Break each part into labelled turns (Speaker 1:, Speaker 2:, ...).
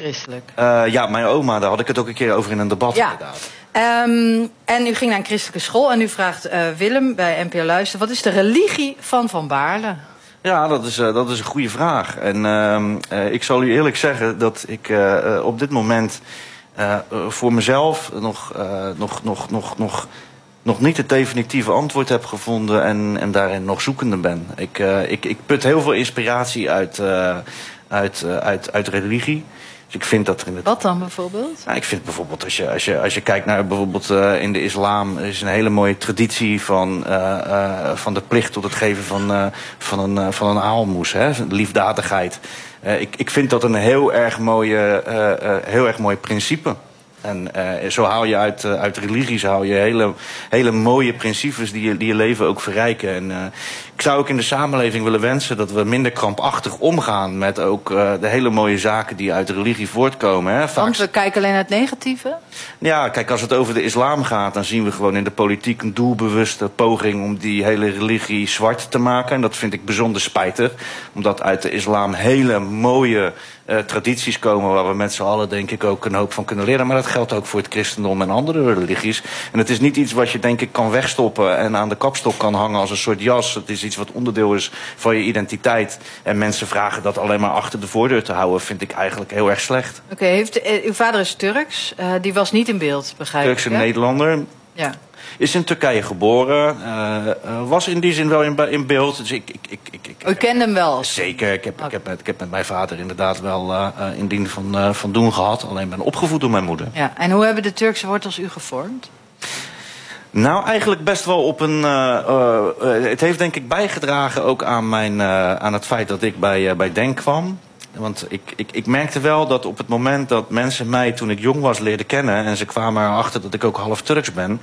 Speaker 1: christelijk?
Speaker 2: Ja, mijn oma, daar had ik het ook een keer over in een debat, inderdaad.
Speaker 1: En u ging naar een christelijke school en u vraagt Willem bij NPO Luister... wat is de religie van Van Baarle?
Speaker 2: Ja, dat is een goede vraag. En ik zal u eerlijk zeggen dat ik op dit moment voor mezelf nog niet het definitieve antwoord heb gevonden en daarin nog zoekende ben. Ik put heel veel inspiratie uit religie. Dus ik vind dat er
Speaker 1: Wat dan bijvoorbeeld?
Speaker 2: Nou, ik vind bijvoorbeeld als je kijkt naar bijvoorbeeld in de islam, er is een hele mooie traditie van de plicht tot het geven van een aalmoes, hè, liefdadigheid. Ik vind dat een heel erg mooi principe. En zo haal je uit religies hele mooie principes die je leven ook verrijken. En ik zou ook in de samenleving willen wensen dat we minder krampachtig omgaan met ook de hele mooie zaken die uit de religie voortkomen. Hè.
Speaker 1: Want we kijken alleen naar het negatieve?
Speaker 2: Ja, kijk, als het over de islam gaat, dan zien we gewoon in de politiek een doelbewuste poging om die hele religie zwart te maken. En dat vind ik bijzonder spijtig, omdat uit de islam hele mooie tradities komen waar we met z'n allen denk ik ook een hoop van kunnen leren. Maar dat geldt ook voor het christendom en andere religies. En het is niet iets wat je denk ik kan wegstoppen en aan de kapstok kan hangen als een soort jas. Het is iets wat onderdeel is van je identiteit. En mensen vragen dat alleen maar achter de voordeur te houden, vind ik eigenlijk heel erg slecht.
Speaker 1: Oké, uw vader is Turks. Die was niet in beeld, begrijp ik.
Speaker 2: Turkse Nederlander.
Speaker 1: Ja.
Speaker 2: Is in Turkije geboren. Was in die zin wel in beeld. Dus
Speaker 1: U kende hem wel?
Speaker 2: Zeker. Ik heb met mijn vader inderdaad wel in dien van doen gehad. Alleen ben opgevoed door mijn moeder.
Speaker 1: Ja. En hoe hebben de Turkse wortels u gevormd?
Speaker 2: Nou, eigenlijk best wel op een... het heeft denk ik bijgedragen ook aan het feit dat ik bij DENK kwam. Want ik merkte wel dat op het moment dat mensen mij toen ik jong was leerden kennen... en ze kwamen erachter dat ik ook half Turks ben...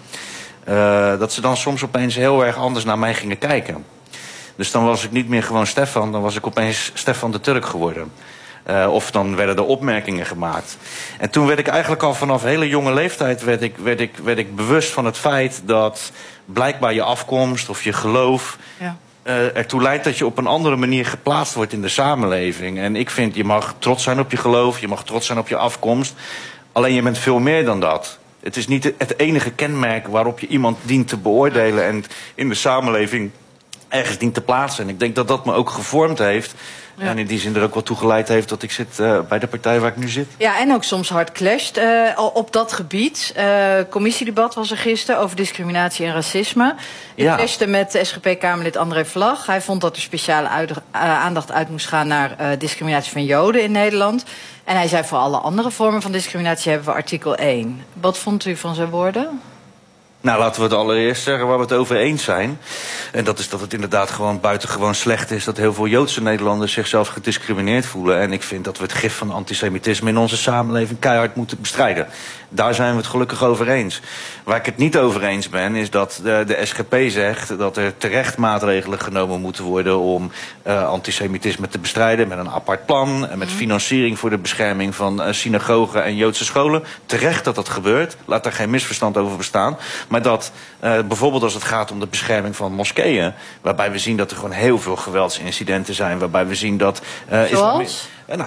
Speaker 2: dat ze dan soms opeens heel erg anders naar mij gingen kijken. Dus dan was ik niet meer gewoon Stefan, dan was ik opeens Stefan de Turk geworden. Of dan werden er opmerkingen gemaakt. En toen werd ik eigenlijk al vanaf hele jonge leeftijd werd ik bewust van het feit dat blijkbaar je afkomst of je geloof... Ja. Ertoe leidt dat je op een andere manier geplaatst wordt in de samenleving. En ik vind, je mag trots zijn op je geloof, je mag trots zijn op je afkomst. Alleen je bent veel meer dan dat. Het is niet het enige kenmerk waarop je iemand dient te beoordelen... en in de samenleving ergens dient te plaatsen. En ik denk dat dat me ook gevormd heeft... Ja. En in die zin er ook wel toe geleid heeft dat ik zit bij de partij waar ik nu zit.
Speaker 1: Ja, en ook soms hard clasht op dat gebied. Commissiedebat was er gisteren over discriminatie en racisme. U clashte met SGP-Kamerlid André Vlag. Hij vond dat er speciale aandacht uit moest gaan naar discriminatie van Joden in Nederland. En hij zei voor alle andere vormen van discriminatie hebben we artikel 1. Wat vond u van zijn woorden?
Speaker 2: Nou, laten we het allereerst zeggen waar we het over eens zijn. En dat is dat het inderdaad gewoon buitengewoon slecht is... dat heel veel Joodse Nederlanders zichzelf gediscrimineerd voelen. En ik vind dat we het gif van antisemitisme in onze samenleving keihard moeten bestrijden. Daar zijn we het gelukkig over eens. Waar ik het niet over eens ben, is dat de SGP zegt... dat er terecht maatregelen genomen moeten worden om antisemitisme te bestrijden... met een apart plan en met financiering voor de bescherming van synagogen en Joodse scholen. Terecht dat dat gebeurt, laat daar geen misverstand over bestaan... Maar dat bijvoorbeeld als het gaat om de bescherming van moskeeën... waarbij we zien dat er gewoon heel veel geweldsincidenten zijn... waarbij we zien dat...
Speaker 1: Zoals?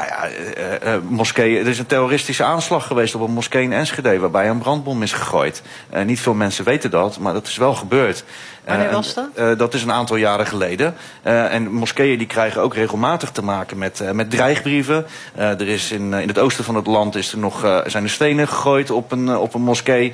Speaker 2: Moskeeën. Er is een terroristische aanslag geweest op een moskee in Enschede... waarbij een brandbom is gegooid. Niet veel mensen weten dat, maar dat is wel gebeurd.
Speaker 1: Wanneer was dat?
Speaker 2: Dat is een aantal jaren geleden. En moskeeën die krijgen ook regelmatig te maken met dreigbrieven. Er is in het oosten van het land zijn er stenen gegooid op een moskee.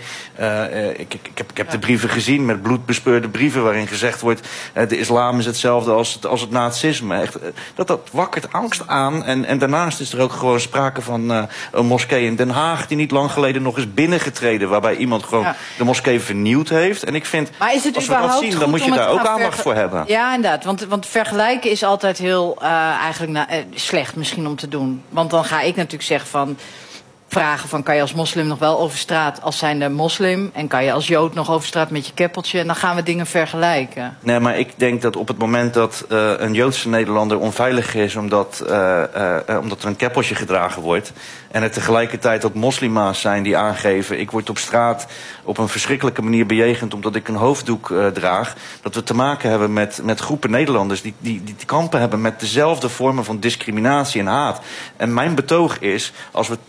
Speaker 2: Ik heb de brieven gezien met bloedbespeurde brieven... waarin gezegd wordt, de islam is hetzelfde als het nazisme. Echt, dat wakkert angst aan. En daarnaast is er ook gewoon sprake van een moskee in Den Haag... die niet lang geleden nog is binnengetreden... waarbij iemand gewoon de moskee vernieuwd heeft. En ik vind,
Speaker 1: maar is het
Speaker 2: als we dat zien, dan moet je daar ook aandacht voor hebben.
Speaker 1: Ja, inderdaad. Want vergelijken is altijd heel slecht misschien om te doen. Want dan ga ik natuurlijk zeggen van... vragen van, kan je als moslim nog wel over straat als zijnde moslim? En kan je als Jood nog over straat met je keppeltje? En dan gaan we dingen vergelijken.
Speaker 2: Nee, maar ik denk dat op het moment dat een Joodse Nederlander onveilig is... omdat er een keppeltje gedragen wordt... en er tegelijkertijd ook moslima's zijn die aangeven... ik word op straat op een verschrikkelijke manier bejegend... omdat ik een hoofddoek draag... dat we te maken hebben met groepen Nederlanders... die kampen hebben met dezelfde vormen van discriminatie en haat. En mijn betoog is, als we